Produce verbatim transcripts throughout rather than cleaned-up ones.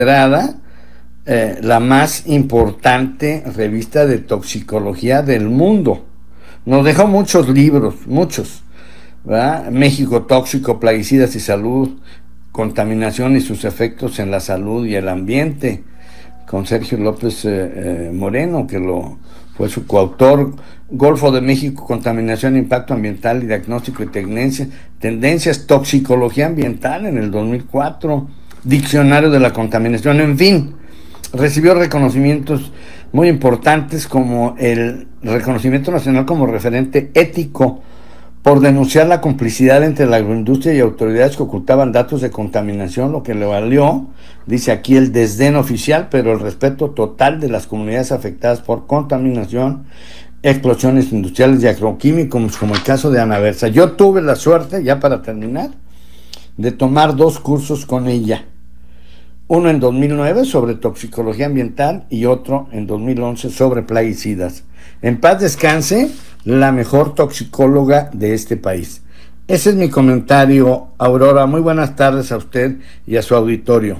considerada eh, la más importante revista de toxicología del mundo. Nos dejó muchos libros, muchos, ¿verdad? México tóxico, plaguicidas y salud, contaminación y sus efectos en la salud y el ambiente, con Sergio López eh, eh, Moreno, que lo fue su coautor. Golfo de México, contaminación, impacto ambiental y diagnóstico y tendencias, tendencias, toxicología ambiental en el dos mil cuatro, diccionario de la contaminación, en fin, recibió reconocimientos muy importantes como el reconocimiento nacional como referente ético por denunciar la complicidad entre la agroindustria y autoridades que ocultaban datos de contaminación, lo que le valió, dice aquí, el desdén oficial, pero el respeto total de las comunidades afectadas por contaminación, explosiones industriales y agroquímicos, como el caso de Ana Versa. Yo tuve la suerte, ya para terminar, de tomar dos cursos con ella. Uno en dos mil nueve sobre toxicología ambiental y otro en dos mil once sobre plaguicidas. En paz descanse la mejor toxicóloga de este país. Ese es mi comentario, Aurora. Muy buenas tardes a usted y a su auditorio.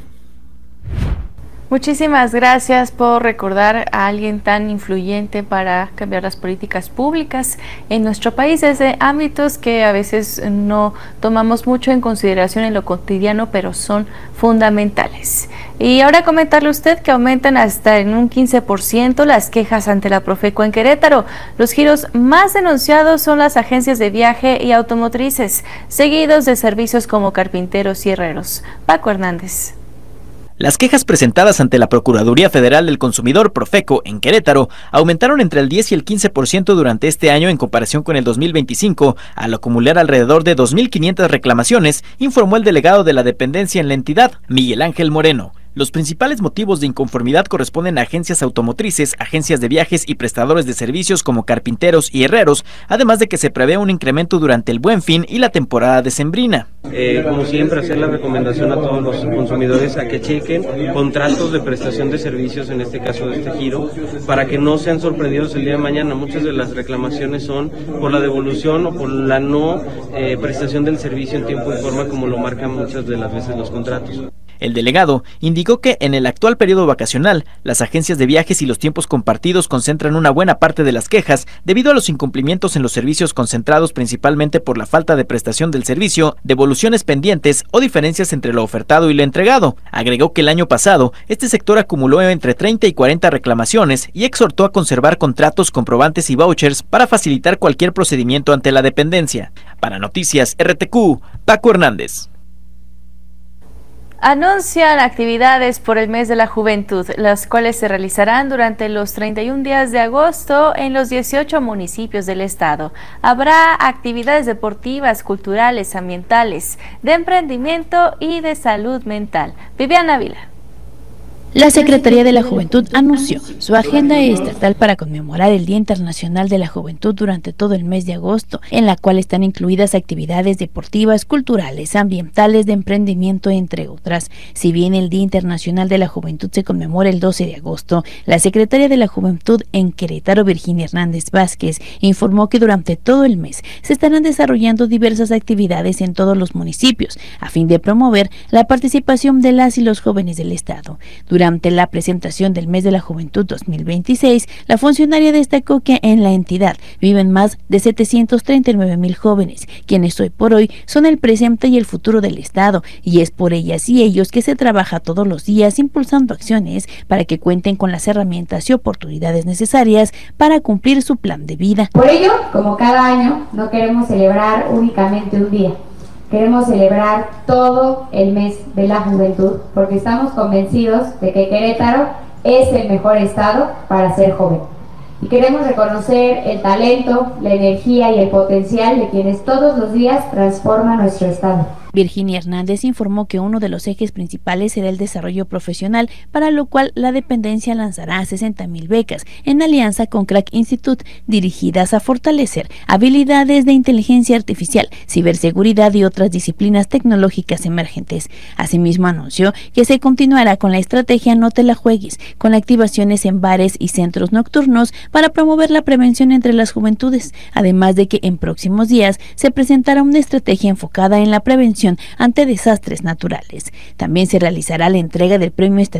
Muchísimas gracias por recordar a alguien tan influyente para cambiar las políticas públicas en nuestro país desde ámbitos que a veces no tomamos mucho en consideración en lo cotidiano, pero son fundamentales. Y ahora comentarle a usted que aumentan hasta en un quince por ciento las quejas ante la Profeco en Querétaro. Los giros más denunciados son las agencias de viaje y automotrices, seguidos de servicios como carpinteros y herreros. Paco Hernández. Las quejas presentadas ante la Procuraduría Federal del Consumidor, Profeco, en Querétaro, aumentaron entre el diez y el quince por ciento durante este año en comparación con el dos mil veinticinco, al acumular alrededor de dos mil quinientas reclamaciones, informó el delegado de la dependencia en la entidad, Miguel Ángel Moreno. Los principales motivos de inconformidad corresponden a agencias automotrices, agencias de viajes y prestadores de servicios como carpinteros y herreros, además de que se prevé un incremento durante el Buen Fin y la temporada decembrina. Eh, como siempre, hacer la recomendación a todos los consumidores a que chequen contratos de prestación de servicios, en este caso de este giro, para que no sean sorprendidos el día de mañana. Muchas de las reclamaciones son por la devolución o por la no eh, prestación del servicio en tiempo y forma, como lo marcan muchas de las veces los contratos. El delegado indicó que en el actual periodo vacacional, las agencias de viajes y los tiempos compartidos concentran una buena parte de las quejas debido a los incumplimientos en los servicios concentrados principalmente por la falta de prestación del servicio, devoluciones pendientes o diferencias entre lo ofertado y lo entregado. Agregó que el año pasado, este sector acumuló entre treinta y cuarenta reclamaciones y exhortó a conservar contratos, comprobantes y vouchers para facilitar cualquier procedimiento ante la dependencia. Para Noticias R T Q, Paco Hernández. Anuncian actividades por el mes de la juventud, las cuales se realizarán durante los treinta y un días de agosto en los dieciocho municipios del estado. Habrá actividades deportivas, culturales, ambientales, de emprendimiento y de salud mental. Viviana Ávila. La Secretaría de la Juventud anunció su agenda estatal para conmemorar el Día Internacional de la Juventud durante todo el mes de agosto, en la cual están incluidas actividades deportivas, culturales, ambientales, de emprendimiento, entre otras. Si bien el Día Internacional de la Juventud se conmemora el doce de agosto, la Secretaría de la Juventud en Querétaro, Virginia Hernández Vázquez, informó que durante todo el mes se estarán desarrollando diversas actividades en todos los municipios, a fin de promover la participación de las y los jóvenes del estado. Durante la presentación del Mes de la Juventud dos mil veintiséis, la funcionaria destacó que en la entidad viven más de setecientos treinta y nueve mil jóvenes, quienes hoy por hoy son el presente y el futuro del Estado, y es por ellas y ellos que se trabaja todos los días impulsando acciones para que cuenten con las herramientas y oportunidades necesarias para cumplir su plan de vida. Por ello, como cada año, no queremos celebrar únicamente un día. Queremos celebrar todo el mes de la juventud porque estamos convencidos de que Querétaro es el mejor estado para ser joven. Y queremos reconocer el talento, la energía y el potencial de quienes todos los días transforman nuestro estado. Virginia Hernández informó que uno de los ejes principales será el desarrollo profesional, para lo cual la dependencia lanzará sesenta mil becas en alianza con Crack Institute, dirigidas a fortalecer habilidades de inteligencia artificial, ciberseguridad y otras disciplinas tecnológicas emergentes. Asimismo, anunció que se continuará con la estrategia No te la juegues, con activaciones en bares y centros nocturnos para promover la prevención entre las juventudes, además de que en próximos días se presentará una estrategia enfocada en la prevención atención ante desastres naturales. También se realizará la entrega del Premio Estatal